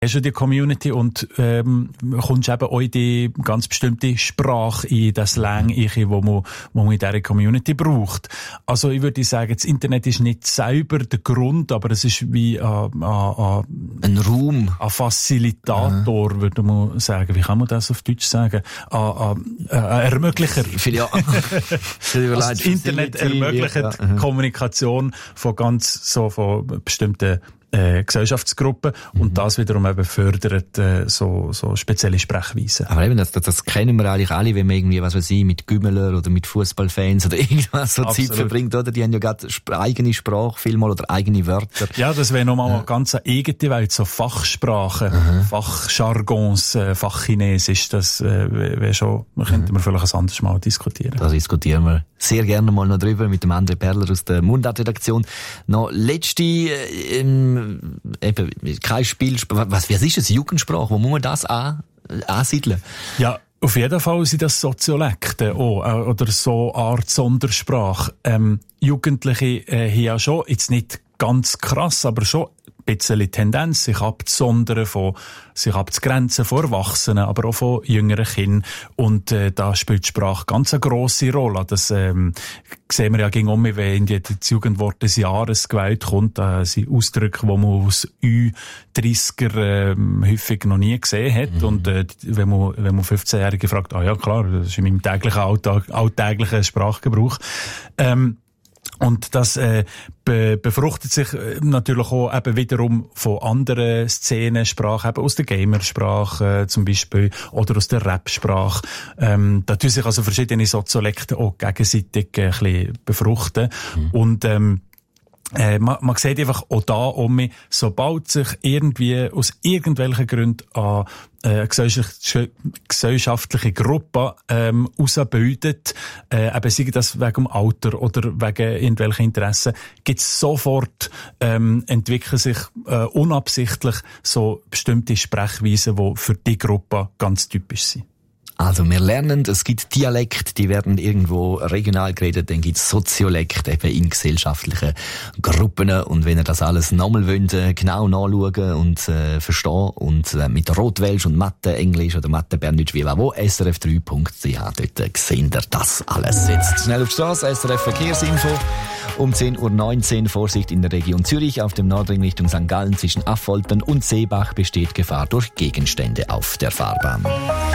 hast du die Community und kommst eben auch in die ganz bestimmte Sprache, in das Slang, wo man in dieser Community braucht. Also ich würde sagen, das Internet ist nicht selber der Grund, aber es ist wie ein Raum, ein Facilitator, würde man sagen. Wie kann man das auf Deutsch sagen? Ein Ermöglicher. Also das Internet ermöglicht Kommunikation von bestimmten Gesellschaftsgruppen und das wiederum eben fördert so spezielle Sprechweisen. Aber eben, das kennen wir eigentlich alle, wenn man irgendwie, was weiß ich, mit Gümmeler oder mit Fußballfans oder irgendwas so Zeit verbringt, oder? Die haben ja gerade eigene Sprache vielmal oder eigene Wörter. Ja, das wäre nochmal eine ganz eigene Welt, so Fachsprachen, Fachjargons, Fachchinesisch, das wäre schon, könnten wir vielleicht ein anderes Mal diskutieren. Da diskutieren wir sehr gerne mal noch drüber mit dem André Perler aus der Mundart-Redaktion. Noch letzte, kein Spiel, was ist das? Jugendsprache? Wo muss man das ansiedeln? Ja, auf jeden Fall sind das Soziolekte auch, oder so eine Art Sondersprache. Jugendliche haben ja schon, jetzt nicht ganz krass, aber schon ein bisschen Tendenz, sich abzusondern, sich abzugrenzen von Erwachsenen, aber auch von jüngeren Kindern. Und da spielt die Sprache ganz eine grosse Rolle. Das sehen wir ja gegen wenn das Jugendwort des Jahres gewählt kommt. Das sind Ausdrücke, die man aus Ü30er häufig noch nie gesehen hat. Und wenn man 15-Jährige fragt, ja klar, das ist in meinem täglichen alltäglichen Sprachgebrauch. Und das befruchtet sich natürlich auch eben wiederum von anderen Szenensprachen, eben aus der Gamersprache zum Beispiel oder aus der Rapsprache. Da tun sich also verschiedene Soziolekte auch gegenseitig ein bisschen befruchten. Und man sieht einfach auch da sobald sich irgendwie aus irgendwelchen Gründen an gesellschaftliche Gruppe ausbildet, eben sei das wegen dem Alter oder wegen irgendwelchen Interessen, gibt's sofort entwickeln sich unabsichtlich so bestimmte Sprechweisen, die für die Gruppe ganz typisch sind. Also wir lernen, es gibt Dialekte, die werden irgendwo regional geredet, dann gibt es Soziolekte eben in gesellschaftlichen Gruppen. Und wenn ihr das alles nochmal wollt, genau nachschauen und verstehen und mit Rotwelsch und Mathe, Englisch oder Mathe, Berndeutsch, wie wo, srf3.ch, dort seht ihr das alles. Jetzt schnell auf die Straße, SRF Verkehrsinfo. Um 10:19 Uhr Vorsicht in der Region Zürich. Auf dem Nordring Richtung St. Gallen zwischen Affoltern und Seebach besteht Gefahr durch Gegenstände auf der Fahrbahn.